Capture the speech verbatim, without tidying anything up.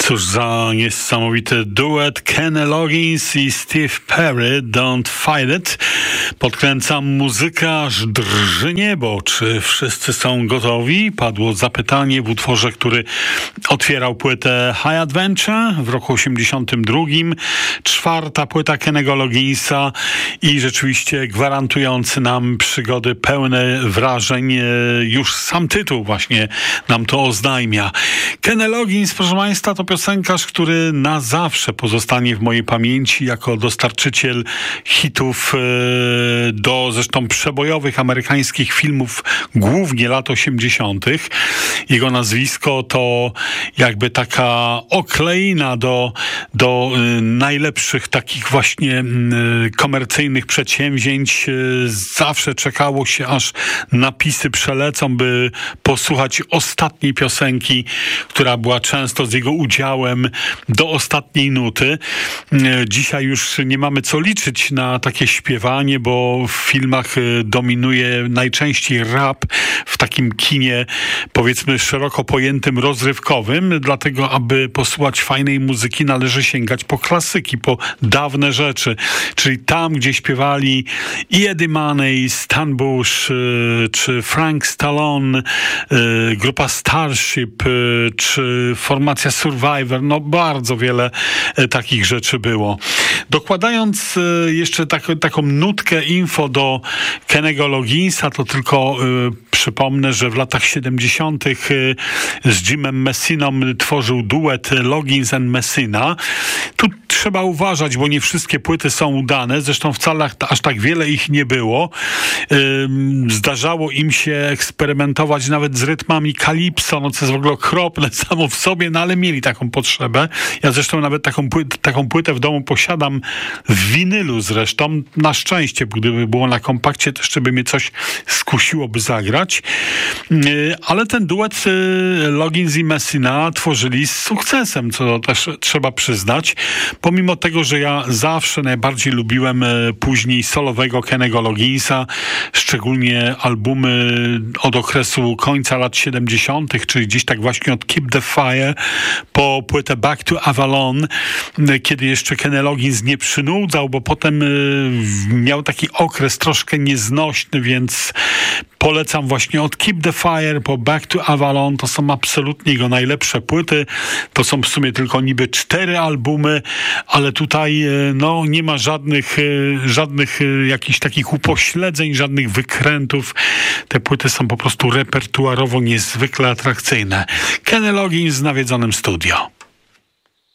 Cóż za niesamowity duet Kenny Loggins i Steve Perry, Don't Fight It. Podkręcam muzykę, aż drży niebo. Czy wszyscy są gotowi? Padło zapytanie w utworze, który otwierał płytę High Adventure w roku osiemdziesiątym drugim. Czwarta płyta Kenny'ego Logginsa i rzeczywiście gwarantujący nam przygody pełne wrażeń. Już sam tytuł właśnie nam to oznajmia. Kenny Loggins, proszę Państwa, to piosenkarz, który na zawsze pozostanie w mojej pamięci jako dostarczyciel hitów do zresztą przebojowych amerykańskich filmów, głównie lat osiemdziesiątych. Jego nazwisko to jakby taka okleina do, do najlepszych takich właśnie komercyjnych przedsięwzięć. Zawsze czekało się, aż napisy przelecą, by posłuchać ostatniej piosenki, która była często z jego udziałem do ostatniej nuty. Dzisiaj już nie mamy co liczyć na takie śpiewanie, bo w filmach dominuje najczęściej rap w takim kinie, powiedzmy, szeroko pojętym, rozrywkowym. Dlatego, aby posłuchać fajnej muzyki, należy sięgać po klasyki, po dawne rzeczy. Czyli tam, gdzie śpiewali i Eddie Money, Stan Bush, czy Frank Stallone, grupa Starship, czy formacja Survivor. No bardzo wiele takich rzeczy było. Dokładając jeszcze tak, taką nutkę info do Kenny'ego Logginsa, to tylko y, przypomnę, że w latach siedemdziesiątych y, z Jimem Messiną tworzył duet Loggins and Messina. Tu trzeba uważać, bo nie wszystkie płyty są udane. Zresztą wcale aż tak wiele ich nie było. Y, zdarzało im się eksperymentować nawet z rytmami calypso, no co jest w ogóle okropne samo w sobie, no ale mieli taką potrzebę. Ja zresztą nawet taką, płyt, taką płytę w domu posiadam w winylu zresztą. Na szczęście, gdyby było na kompakcie, to jeszcze by mnie coś skusiłoby zagrać. Ale ten duet Loggins i Messina tworzyli z sukcesem, co też trzeba przyznać. Pomimo tego, że ja zawsze najbardziej lubiłem później solowego Kenny'ego Logginsa, szczególnie albumy od okresu końca lat siedemdziesiątych, czyli gdzieś tak właśnie od Keep the Fire po płytę Back to Avalon, kiedy jeszcze Kenny Loggins nie przynudzał, bo potem miał taki okres troszkę nieznośny, więc polecam właśnie od Keep the Fire po Back to Avalon. To są absolutnie jego najlepsze płyty. To są w sumie tylko niby cztery albumy, ale tutaj no, nie ma żadnych, żadnych jakichś takich upośledzeń, żadnych wykrętów. Te płyty są po prostu repertuarowo niezwykle atrakcyjne. Kenny Loggins z nawiedzonym studio.